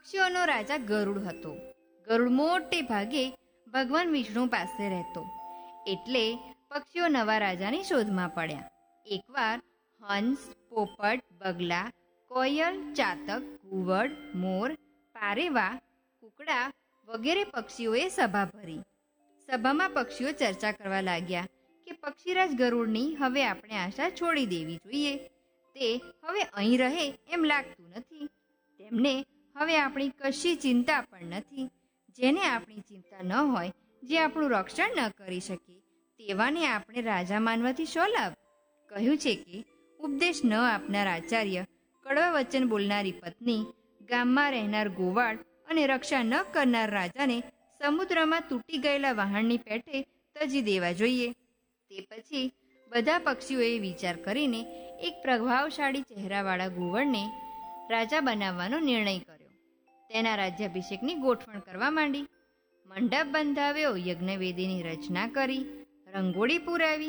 પક્ષીઓનો રાજા ગરુડ હતો. ગરુડ મોટે ભાગે ભગવાન વિષ્ણુ પાસે રહેતો, એટલે પક્ષીઓ નવા રાજાની શોધમાં પડ્યા. એકવાર હંસ, પોપટ, બગલા, કોયલ, ચાતક, ઘુવડ, મોર, પારેવા, કુકડા વગેરે પક્ષીઓએ સભા ભરી. સભામાં પક્ષીઓ ચર્ચા કરવા લાગ્યા કે પક્ષીરાજ ગરુડની હવે આપણે આશા છોડી દેવી જોઈએ. તે હવે અહીં રહે એમ લાગતું નથી. તેમને હવે આપણી કશી ચિંતા પણ નથી. જેને આપણી ચિંતા ન હોય, જે આપણું રક્ષણ ન કરી શકે, તેવાને આપણે રાજા માનવાથી શો લાભ? કહ્યું છે કે ઉપદેશ ન આપનાર આચાર્ય, કડવા વચન બોલનારી પત્ની, ગામમાં રહેનાર ગોવાળ અને રક્ષા ન કરનાર રાજાને સમુદ્રમાં તૂટી ગયેલા વહાણની પેઠે તજી દેવા જોઈએ. તે પછી બધા પક્ષીઓએ વિચાર કરીને એક પ્રભાવશાળી ચહેરાવાળા ગોવળને રાજા બનાવવાનો નિર્ણય કર્યો. તેના રાજ્યાભિષેકની ગોઠવણ કરવા માંડી. મંડપ બંધાવ્યો, યજ્ઞવેદીની રચના કરી, રંગોળી પુરાવી,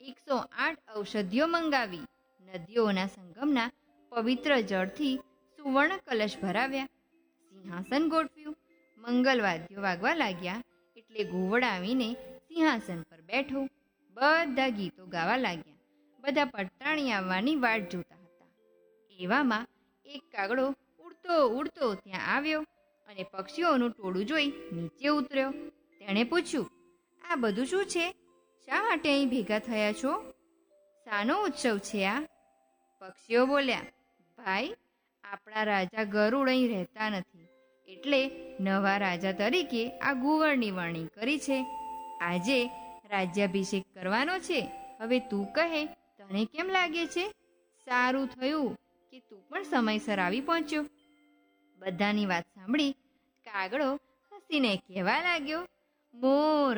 108 ઔષધિઓ મંગાવી, નદીઓના સંગમના પવિત્ર જળથી સુવર્ણ કલશ ભરાવ્યા, સિંહાસન ગોઠવ્યું. મંગલવાદ્યો વાગવા લાગ્યા એટલે ગોવળ આવીને સિંહાસન પર બેઠો. બધા ગીતો ગાવા લાગ્યા. બધા પટાણી આવવાની વાટ જોતા હતા. એવામાં એક કાગડો ઉડતો ઉડતો ત્યાં આવ્યો અને પક્ષીઓનું ટોળું જોઈ નીચે ઉતર્યો. તેણે પૂછ્યું, આ બધું શું છે? શા માટે અહીં ભેગા થયા છો? શાનો ઉત્સવ છે આ? પક્ષીઓ બોલ્યા, ભાઈ, આપણા રાજા ગરુડ અહીં રહેતા નથી, એટલે નવા રાજા તરીકે આ ગોવળની વરણી કરી છે. આજે રાજ્યાભિષેક કરવાનો છે. હવે તું કહે, તને કેમ લાગે છે? સારું થયું કે તું પણ સમયસર આવી પહોંચ્યો. બધાની વાત સાંભળી કાગડો હસીને કહેવા લાગ્યો, મોર